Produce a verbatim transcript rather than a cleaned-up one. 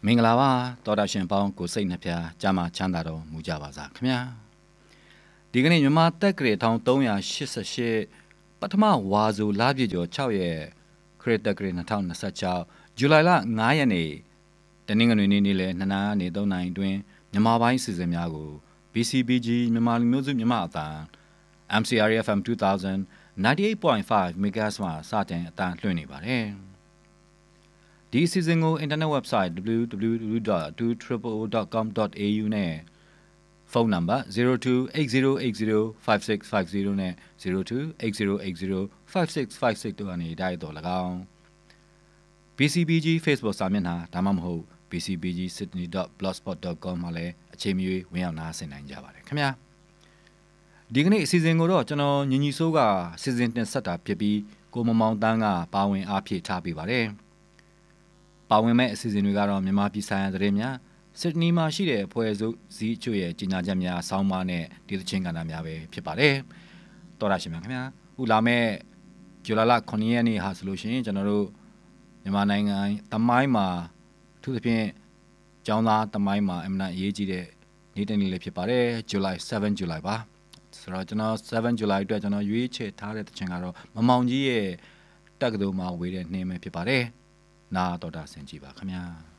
မင်္ဂလာပါတော်တာရှင်ပေါင်းကိုစိတ်နှဖျားကြာမှချမ်းသာတော်မူကြပါစားခင်ဗျာဒီကနေ့မြန်မာတက်ကရေထောင်သုံးရာရှစ်ဆယ့်ရှစ်ပထမဝါဆိုလပြည့်ကျော်၆ရက်ခရစ်တက်ကရေ၂၀၂၆ဇူလိုင်လ၅ရက်နေ့တနင်္ဂနွေနေ့နေ့လယ်နှစ်နာရီသုံးနာရီအတွင်းမြန်မာပိုင်းစီစဉ်များကို B C B G မြန်မာလူမျိုးစုမြန်မာအသံ M C R F M two thousand ninety-eight point five megahertz မှာစတင်အသံလွှင့်နေပါတယ်ဒီစီစဉ်ကို internet website w w w dot two triple o dot com dot a u နဲ့ဖုန်းနံပါတ် zero two eight zero eight zero five six five zero နဲ့ zero two eight zero eight zero five six five six တို့ကနေတိုက်တော်၎င်း B C B G Facebook စာမျက်နှာဒါမှမဟုတ် b c b g sydney dot blogspot dot com မှာလည်းအချိန်မရွေးဝင်ရောက်နားဆင်နိုင်ကြပါတယ်ခင်ဗျာဒီကနေ့အစီအစဉ်ကိုတော့ကျွန်တော်ညီညီစိုးကစီစဉ်တင်ဆက်တာဖြစ်ပြီးကိုမမောင်တန်းကပါဝင်အားဖြည့်ထားပေးပါတယ်ပါဝင်မဲ့အစီအစဉ်တွေကတော့မြန်မာပြည်ဆိုင်ရာသတင်းများစစ်ဒနီမှာရှိတဲ့အဖွဲ့အစည်းစည်းအချို့ရဲ့ကြီးညာချက်များဆောင်းပါးနဲ့ဒီသချင်းကဏ္ဍများပဲဖြစ်ပါတယ်တော်ရရှိမှာခင်ဗျာဥလာမဲ့ဇူလိုင်လခုနှစ်ရက်နေ့ဟာဆိုလို့ရှိရင်ကျွန်တော်တို့မြန်မာနိုင်ငံတမိုင်းမှာအထူးသဖြင့်ကျောင်းသားတမိုင်းမှာအမှန်အရေးကြီးတဲ့နေ့တစ်နေ့လေးဖြစ်ပါတယ်ဇူလိုင်sevenဇူလိုင်ပါဆိုတော့ကျွန်တော်sevenဇူလိုင်အတွက်ကျွန်တော်ရွေးချယ်ထားတဲ့သချင်းကတော့မမောင်ကြီးရဲ့တက္ကသိုလ်မှာဝေးတဲ့နှင်းပဲဖြစ်ပါတယ်နာတော်တာဆင်ကြည့်ပါခင်ဗျာ